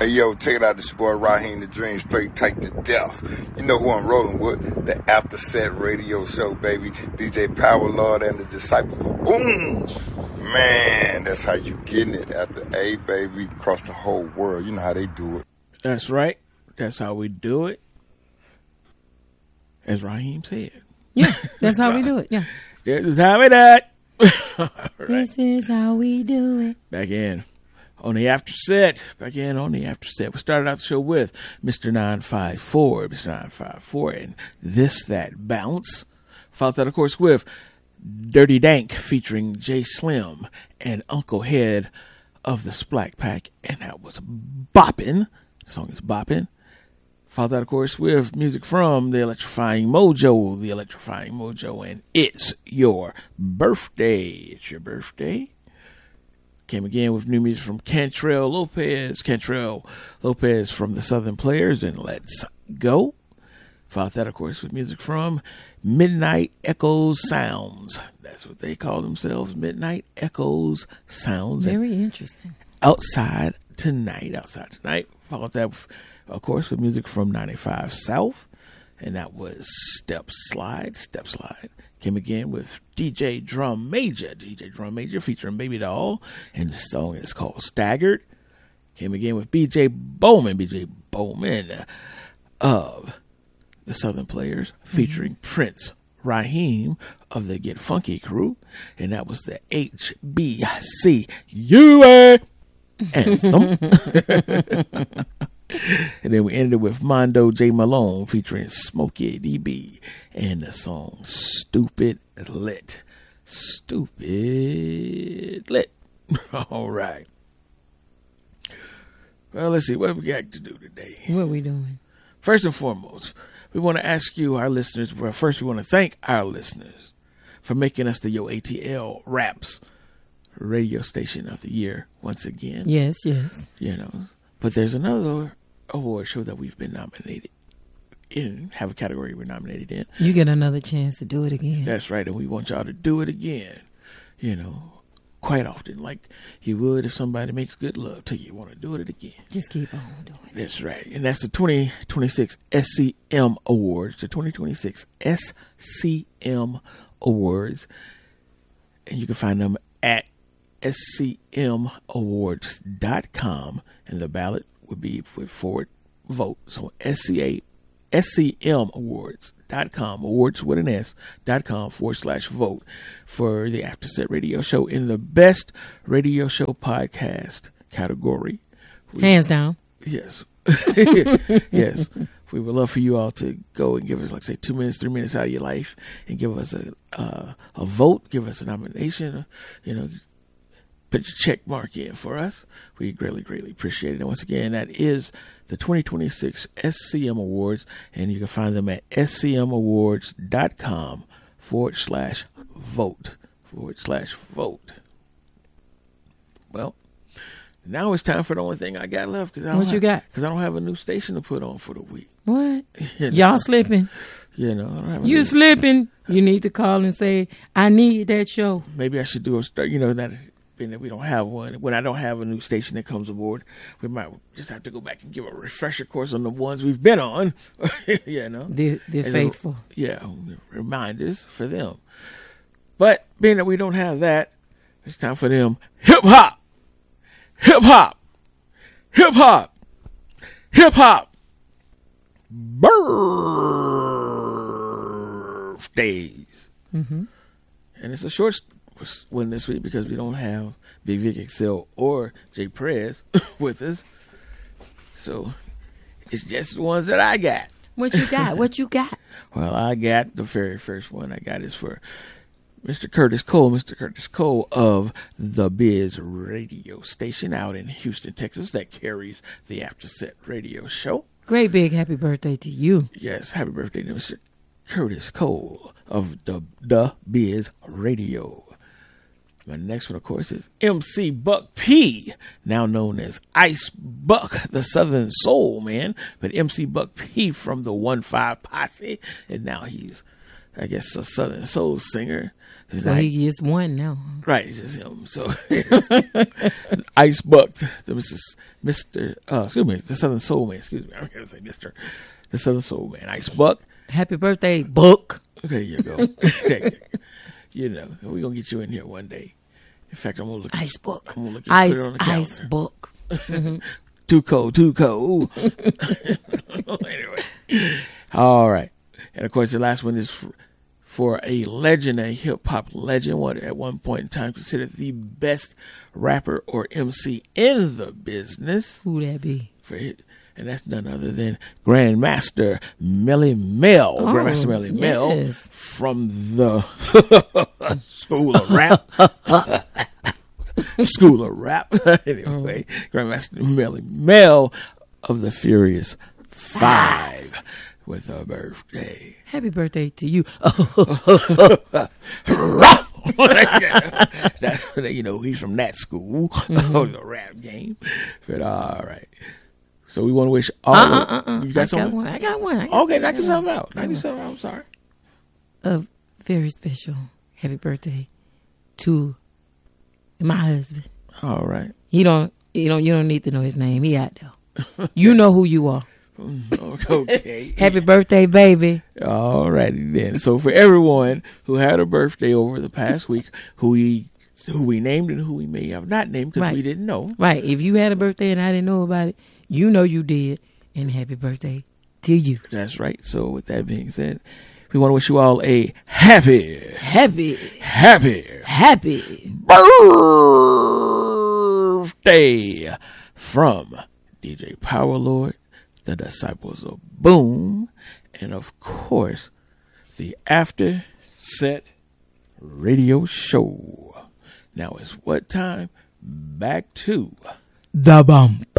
Hey, yo, check it out. This your boy Raheem the Dream, straight tight to death. You know who I'm rolling with. The After Set Radio Show, baby. DJ Power Lord and the Disciples of Boom. Man, that's how you getting it after A, baby, across the whole world. You know how they do it. That's right. That's how we do it. As Raheem said. Yeah, that's how we do it. Yeah. This is how we do it. Right. This is how we do it. Back in on the After Set. Back in on the After Set. We started out the show with Mr. 954. Mr. 954 and This That Bounce. Followed that, of course, with Dirty Dank featuring Jay Slim and Uncle Head of the Splack Pack. And that was Boppin'. The song is Boppin'. Followed that, of course, with music from the Electrifying Mojo. The Electrifying Mojo and It's Your Birthday. It's your birthday. Came again with new music from Cantrell Lopez. Cantrell Lopez from the Southern Players and Let's Go. Followed that, of course, with music from Midnight Echoes Sounds. That's what they call themselves, Midnight Echoes Sounds. Very interesting. Outside Tonight. Followed that, of course, with music from 95 South. And that was Step Slide. Came again with DJ Drum Major featuring Baby Doll. And the song is called Staggered. Came again with BJ Bowman of the Southern Players, featuring Prince Raheem of the Get Funky crew. And that was the HBCUA anthem. And then we ended with Mondo J. Malone featuring Smokey DB and the song Stupid Lit. All right. Well, let's see what we got to do today. What are we doing? First and foremost, we want to ask you, our listeners, well, first we want to thank our listeners for making us the Yo ATL Raps radio station of the year once again. Yes. You know, but there's another award show that we've been nominated in, have a category we're nominated in. You get another chance to do it again. That's right, and we want y'all to do it again, you know, quite often, like you would if somebody makes good love to you. You want to do it again. Just keep on doing it. That's right, and that's the 2026 SCM Awards, the 2026 SCM Awards, and you can find them at scmawards.com, and the ballot would be forward vote. So scmawards.com, awards with an S.com /vote for the After Set Radio Show in the best radio show podcast category. Hands down. Yes. Yes. We would love for you all to go and give us, like, say, 2 minutes, 3 minutes out of your life and give us a vote, give us a nomination, you know, put your check mark in for us. We greatly appreciate it. And once again, that is the 2026 SCM Awards, and you can find them at scmawards.com /vote. Well, now it's time for the only thing I got left. What you got? Because I don't have a new station to put on for the week. What? You know, y'all slipping? You know, I don't have you slipping? You need to call and say, I need that show. Maybe I should do a start, you know, that we don't have one. When I don't have a new station that comes aboard, we might just have to go back and give a refresher course on the ones we've been on. You know, they're faithful. Reminders for them. But being that we don't have that, it's time for them hip hop birthdays. Mm-hmm. And it's a short one this week because we don't have Big Vic Excel or Jay Prez with us. So it's just the ones that I got. What you got? Well, I got the very first one I got is for Mr. Curtis Cole of The Biz radio station out in Houston, Texas, that carries the After Set Radio Show. Great big happy birthday to you. Yes, happy birthday to Mr. Curtis Cole of the Biz Radio. My next one, of course, is MC Buck P, now known as Ice Buck, the Southern Soul Man, but MC Buck P from the 1-5 Posse, and now he's I guess, a Southern soul singer. So he gets one now. Right, it's just him. So Ice Buck, the Southern Soul Man. Excuse me, I'm gonna say Mr. The Southern Soul Man, Ice Buck. Happy birthday, Buck. There you go. You know, we're gonna get you in here one day. In fact, I'm gonna look. Ice Buck. I'm gonna look at put it on the calendar. Ice Buck. Mm-hmm. Too cold. Anyway, all right. And of course, the last one is for a legend, a hip hop legend, what at one point in time considered the best rapper or MC in the business. Who that be? And that's none other than Grandmaster Melly Mel. Oh, Grandmaster Melly Mel yes. from the School of Rap. School of Rap. Anyway, Grandmaster Melly Mel of the Furious Five with a birthday. Happy birthday to you. That's he's from that school of the rap game. But all right. So we want to wish all. You got something? I got one. Okay, knock yourself out. I'm sorry. A very special happy birthday to my husband. All right. You don't need to know his name. He out there. You know who you are. Okay. Happy birthday, baby. All righty then. So for everyone who had a birthday over the past week, who we named and who we may have not named because we didn't know. Right. If you had a birthday and I didn't know about it, you know you did. And happy birthday to you. That's right. So with that being said, we want to wish you all a happy birthday from DJ Power Lord, the Disciples of Boom, and of course, the After Set Radio Show. Now it's what time? Back to the bump.